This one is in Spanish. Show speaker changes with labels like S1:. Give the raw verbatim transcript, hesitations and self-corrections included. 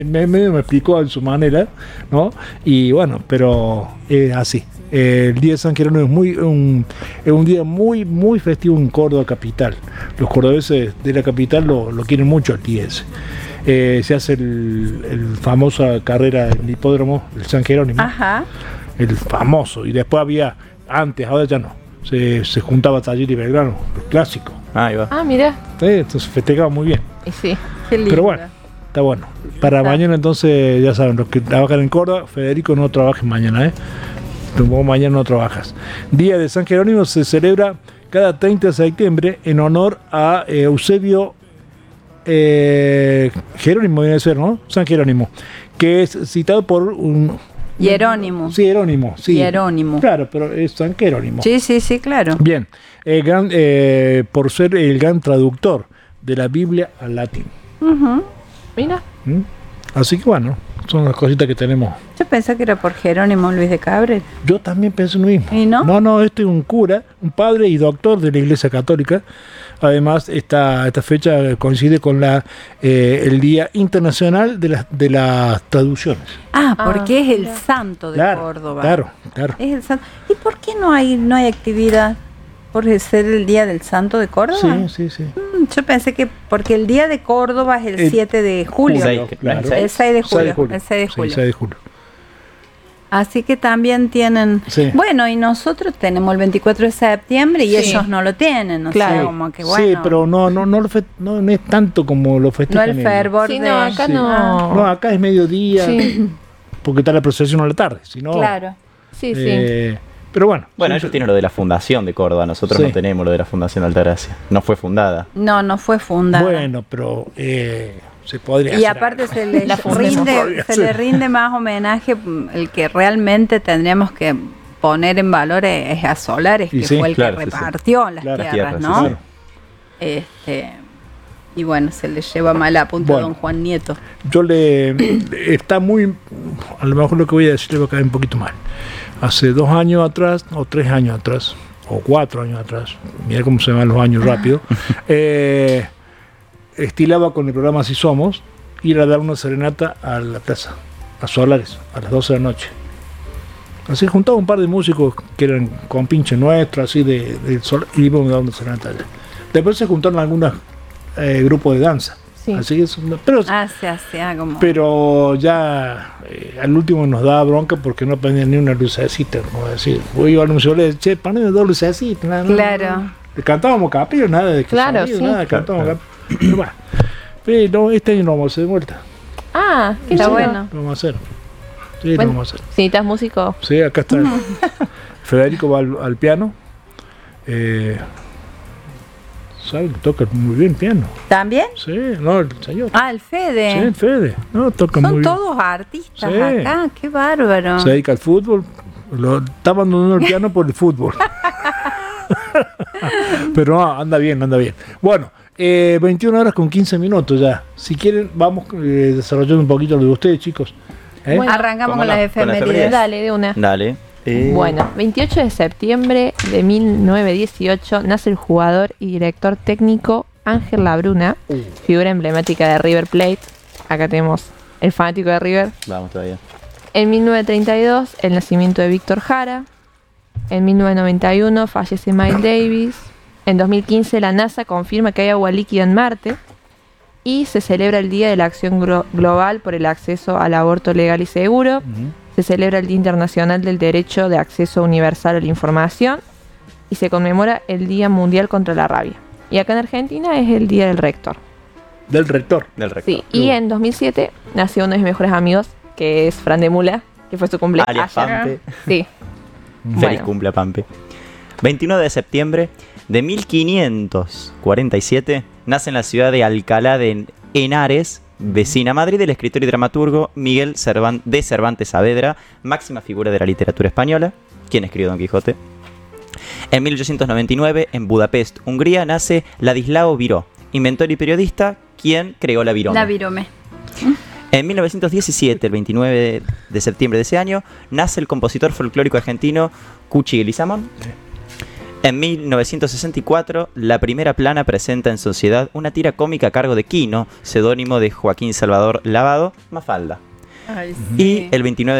S1: Me, medio me explicó en su manera, ¿no? Y bueno, pero es así. Eh, el día de San Jerónimo es, muy, un, es un día muy, muy festivo en Córdoba capital. Los cordobeses de la capital lo, lo quieren mucho el día ese. Eh, se hace el, el famosa carrera en el hipódromo, el San Jerónimo.
S2: Ajá.
S1: El famoso. Y después había, antes, ahora ya no. Se, se juntaba Talleres y Belgrano, los clásicos.
S3: Ahí va.
S2: Ah, mira.
S1: Eh, entonces festejaba muy bien.
S2: Y sí, qué lindo.
S1: Pero bueno, está bueno. Para
S2: Está.
S1: mañana entonces, ya saben, los que trabajan en Córdoba, Federico, no trabajes mañana, ¿eh? Vos mañana no trabajas. Día de San Jerónimo se celebra cada treinta de septiembre en honor a eh, Eusebio eh, Jerónimo, viene a ser, ¿no? San Jerónimo, que es citado por un...
S2: Jerónimo.
S1: Sí, Jerónimo, sí.
S2: Jerónimo.
S1: Claro, pero es San Jerónimo.
S2: Sí, sí, sí, claro.
S1: Bien, eh, gran, eh, por ser el gran traductor de la Biblia al latín.
S2: Uh-huh. Mira.
S1: ¿Mm? Así que bueno, son las cositas que tenemos.
S2: Yo pensé que era por Jerónimo Luis de Cabrera.
S1: Yo también pensé lo mismo.
S2: ¿Y no?
S1: No, no, este es un cura, un padre y doctor de la Iglesia Católica. Además, esta, esta fecha coincide con la eh, el Día Internacional de las de las Traducciones.
S2: Ah, porque
S4: Ah,
S2: es el
S4: mira.
S2: santo de
S1: Claro,
S2: Córdoba.
S1: claro, claro.
S2: Es el santo. ¿Y por qué no hay no hay actividad por ser el día del santo de Córdoba?
S1: Sí, sí, sí.
S2: Mm, Yo pensé que porque el día de Córdoba es el,
S1: El
S2: siete de julio.
S3: seis,
S1: claro.
S3: ¿no?
S2: El seis de julio.
S1: seis de julio.
S2: El seis de
S1: Sí,
S2: julio.
S1: seis de julio.
S2: Así que también tienen...
S1: Sí.
S2: Bueno, y nosotros tenemos el veinticuatro de septiembre y
S4: Sí.
S2: ellos no lo tienen. O
S4: Claro.
S2: sea, como que bueno...
S1: Sí, pero no, no, no, lo fe- no, no es tanto como lo
S2: no
S1: festejan
S2: el
S1: ellos.
S2: fervor
S4: Sí,
S2: de...
S4: no, acá
S1: Sí.
S4: no.
S1: No, acá es mediodía,
S4: Sí,
S1: porque está la procesión a la tarde. Si no,
S2: Claro.
S4: sí, sí.
S1: eh, pero bueno.
S3: Bueno,
S1: sí,
S3: ellos tienen lo de la fundación de Córdoba, nosotros
S1: Sí.
S3: no tenemos lo de la Fundación Altagracia. No fue fundada.
S2: No, no fue fundada.
S1: Bueno, pero eh, se podría
S2: Y
S1: hacer
S2: aparte
S1: algo.
S2: se le
S4: La fundación
S2: rinde,
S1: podría
S2: se
S1: ser.
S2: le rinde más homenaje, mm, el que realmente tendríamos que poner en valor es es a Solares,
S1: Y
S2: que
S1: sí,
S2: fue el
S3: claro,
S2: que
S3: sí, sí.
S2: repartió las
S1: Claro.
S2: tierras,
S3: Tierras, sí,
S2: ¿no?
S1: Claro.
S2: Este, y bueno, se le lleva mal a punto
S1: Bueno.
S2: a don Juan Nieto.
S1: Yo le está muy, a lo mejor lo que voy a decir le va a caer un poquito mal. Hace dos años atrás, o tres años atrás, o cuatro años atrás, mira cómo se van los años rápido, eh, estilaba con el programa Así Somos ir a dar una serenata a la plaza, a Solares, a las doce de la noche. Así juntaba un par de músicos que eran compinches nuestros, así de, de Sol, y íbamos a dar una serenata allá. Después se juntaron algunos eh, grupos de danza.
S4: Sí.
S1: Así que, es una- pero
S2: Ah, se hace ah, como...
S1: pero ya eh, al último nos daba bronca porque no prendían ni una lucecita, como decir, voy a anunciar, che, poneme dos lucecitas, nada, nada,
S2: Claro.
S1: nada. Le cantábamos capillo, nada de que
S4: Claro,
S1: sonido,
S4: sí.
S1: nada,
S3: Claro,
S1: cantábamos
S3: claro.
S1: capillo. Pero bueno, pero este año lo vamos a hacer de vuelta,
S4: Ah, qué
S2: Está
S4: lindo.
S2: bueno.
S1: lo vamos a hacer. Sí, lo
S4: Bueno,
S1: vamos a hacer.
S4: si necesitas músico,
S1: Sí, acá está. Federico va al, al piano. Eh, ¿Sabe? Toca muy bien piano.
S2: ¿También?
S1: Sí, no, el señor.
S2: Ah, el Fede.
S1: Sí, Fede. No, toca muy
S2: Son
S1: bien.
S2: todos artistas
S1: Sí.
S2: acá, qué bárbaro.
S1: Se dedica al fútbol. Lo, está abandonando el piano por el fútbol. Pero no, anda bien, anda bien. Bueno, eh, veintiuna horas con quince minutos ya. Si quieren, vamos eh, desarrollando un poquito lo de ustedes, chicos. ¿Eh?
S4: Bueno,
S2: Arrancamos
S3: ¿cómo
S2: con
S3: no?
S2: las
S3: Con las
S2: efemérides.
S3: efemérides.
S4: dale de una.
S3: Dale. Eh,
S4: Bueno, veintiocho de septiembre de mil novecientos dieciocho nace el jugador y director técnico Ángel Labruna,
S1: Uh.
S4: figura emblemática de River Plate. Acá tenemos el fanático de River.
S3: Vamos todavía.
S4: En mil novecientos treinta y dos, el nacimiento de Víctor Jara. En mil novecientos noventa y uno fallece Miles Davis. En dos mil quince, la NASA confirma que hay agua líquida en Marte. Y se celebra el Día de la Acción Glo- Global por el acceso al aborto legal y seguro.
S1: Ujú.
S4: Se celebra el Día Internacional del Derecho de Acceso Universal a la Información. Y se conmemora el Día Mundial contra la Rabia. Y acá en Argentina es el Día del Rector.
S1: Del rector.
S3: Del rector.
S4: Sí, y en dos mil siete nació uno de mis mejores amigos, que es Fran de Mula, que fue su cumpleaños.
S3: Alias
S4: ayer.
S3: Pampe.
S4: Sí.
S3: Feliz
S4: Bueno.
S3: cumple a Pampe. veintiuno de septiembre de mil quinientos cuarenta y siete nace en la ciudad de Alcalá de Henares, vecina a Madrid, el escritor y dramaturgo Miguel Cervan- de Cervantes Saavedra, máxima figura de la literatura española, quien escribió Don Quijote. En mil ochocientos noventa y nueve, en Budapest, Hungría, nace Ladislao Viró, inventor y periodista, quien creó la virome.
S2: La virome.
S3: En mil novecientos diecisiete, el veintinueve de septiembre de ese año, nace el compositor folclórico argentino Cuchi Leguizamón. En mil novecientos sesenta y cuatro, La Primera Plana presenta en Sociedad una tira cómica a cargo de Quino, seudónimo de Joaquín Salvador Lavado, Mafalda.
S2: Ay,
S3: Y el veintinueve